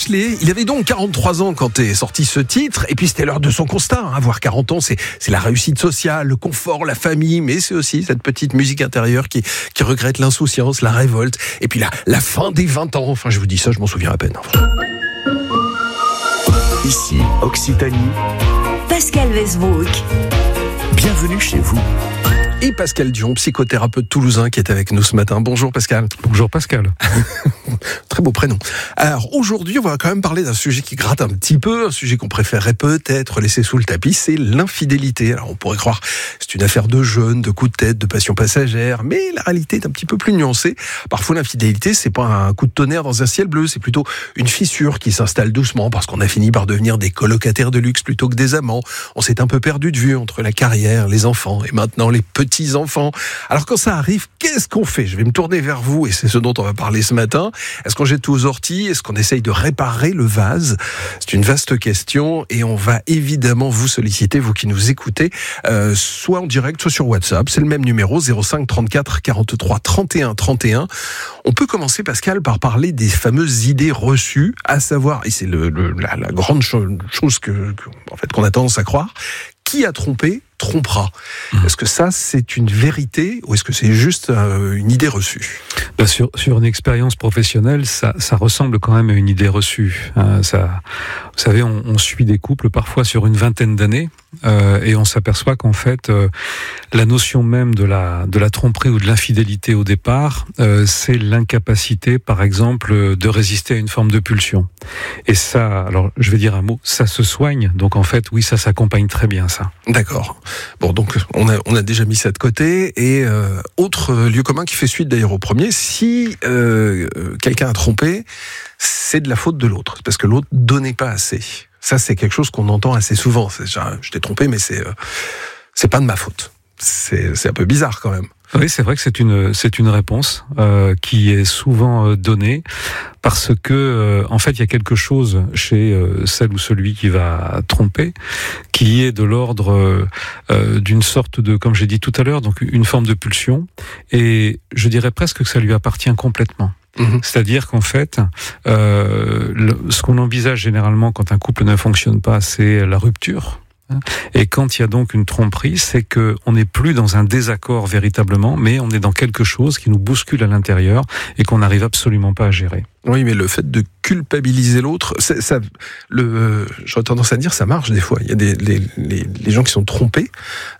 Il avait donc 43 ans quand est sorti ce titre, et puis c'était l'heure de son constat. Avoir 40 ans, c'est la réussite sociale, le confort, la famille, mais c'est aussi cette petite musique intérieure qui regrette l'insouciance, la révolte, et puis la fin des 20 ans. Enfin, je vous dis ça, je m'en souviens à peine. Ici, Occitanie. Pascal Westbroek. Bienvenue chez vous. Et Pascal Dion, psychothérapeute toulousain qui est avec nous ce matin. Bonjour Pascal. Bonjour Pascal. Très beau prénom. Alors aujourd'hui, on va quand même parler d'un sujet qui gratte un petit peu, un sujet qu'on préférerait peut-être laisser sous le tapis, c'est l'infidélité. Alors on pourrait croire que c'est une affaire de jeunes, de coups de tête, de passion passagère, mais la réalité est un petit peu plus nuancée. Parfois l'infidélité, c'est pas un coup de tonnerre dans un ciel bleu, c'est plutôt une fissure qui s'installe doucement parce qu'on a fini par devenir des colocataires de luxe plutôt que des amants. On s'est un peu perdu de vue entre la carrière, les enfants et maintenant les petits-enfants. Alors quand ça arrive, qu'est-ce qu'on fait ? Je vais me tourner vers vous et c'est ce dont on va parler ce matin. Est-ce qu'on jette tout aux orties ? Est-ce qu'on essaye de réparer le vase ? C'est une vaste question et on va évidemment vous solliciter, vous qui nous écoutez, soit en direct, soit sur WhatsApp. C'est le même numéro, 05 34 43 31 31. On peut commencer, Pascal, par parler des fameuses idées reçues, à savoir, et c'est la grande chose qu'on a tendance à croire, qui a trompé trompera. Est-ce que ça, c'est une vérité ou est-ce que c'est juste une idée reçue ? Sur une expérience professionnelle, ça ressemble quand même à une idée reçue. Vous savez, on suit des couples parfois sur une vingtaine d'années et on s'aperçoit qu'en fait, la notion même de la tromperie ou de l'infidélité au départ, c'est l'incapacité, par exemple, de résister à une forme de pulsion. Et ça, alors je vais dire un mot, ça se soigne. Donc en fait, oui, ça s'accompagne très bien, ça. D'accord. Bon, donc on a déjà mis ça de côté. Et autre lieu commun qui fait suite d'ailleurs au premier, si quelqu'un a trompé, c'est de la faute de l'autre, parce que l'autre donnait pas assez. Ça, c'est quelque chose qu'on entend assez souvent. C'est genre, je t'ai trompé, mais c'est pas de ma faute. C'est un peu bizarre quand même. Oui, c'est vrai que c'est une réponse qui est souvent donnée parce que en fait il y a quelque chose chez celle ou celui qui va tromper qui est de l'ordre d'une sorte de, comme j'ai dit tout à l'heure, donc une forme de pulsion, et je dirais presque que ça lui appartient complètement. C'est-à-dire qu'en fait, ce qu'on envisage généralement quand un couple ne fonctionne pas, c'est la rupture. Et quand il y a donc une tromperie, c'est que on n'est plus dans un désaccord véritablement, mais on est dans quelque chose qui nous bouscule à l'intérieur et qu'on n'arrive absolument pas à gérer. Oui, mais le fait de culpabiliser l'autre, j'aurais tendance à dire, ça marche des fois. Il y a les gens qui sont trompés,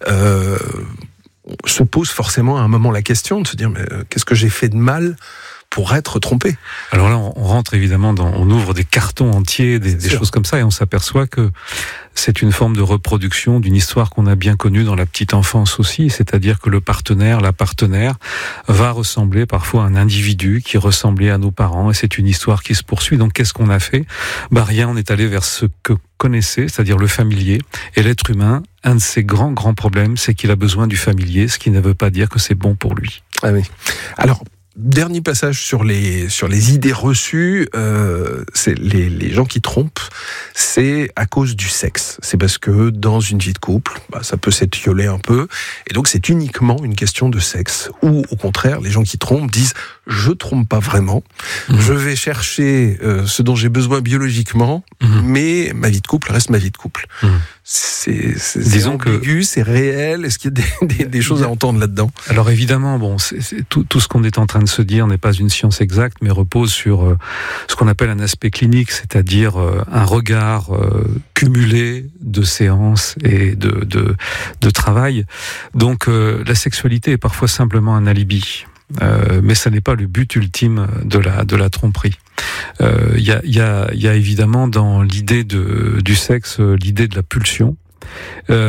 se posent forcément à un moment la question de se dire, mais qu'est-ce que j'ai fait de mal pour être trompé? Alors là, on rentre évidemment on ouvre des cartons entiers, des choses comme ça, et on s'aperçoit que c'est une forme de reproduction d'une histoire qu'on a bien connue dans la petite enfance aussi, c'est-à-dire que la partenaire va ressembler parfois à un individu qui ressemblait à nos parents, et c'est une histoire qui se poursuit. Donc qu'est-ce qu'on a fait ? Rien, on est allé vers ce que connaissait, c'est-à-dire le familier, et l'être humain, un de ses grands problèmes, c'est qu'il a besoin du familier, ce qui ne veut pas dire que c'est bon pour lui. Ah oui. Alors, dernier passage sur les idées reçues, c'est les gens qui trompent, c'est à cause du sexe. C'est parce que dans une vie de couple, ça peut s'étioler un peu, et donc c'est uniquement une question de sexe. Ou au contraire, les gens qui trompent disent « je trompe pas vraiment, je vais chercher ce dont j'ai besoin biologiquement, mais ma vie de couple reste ma vie de couple ». C'est ambigu, c'est réel. Est-ce qu'il y a des choses à entendre là-dedans ? Alors évidemment, tout ce qu'on est en train de se dire n'est pas une science exacte, mais repose sur ce qu'on appelle un aspect clinique, c'est-à-dire un regard cumulé de séances et de travail. Donc la sexualité est parfois simplement un alibi. Mais ça n'est pas le but ultime de la tromperie. Il y a évidemment dans l'idée du sexe l'idée de la pulsion.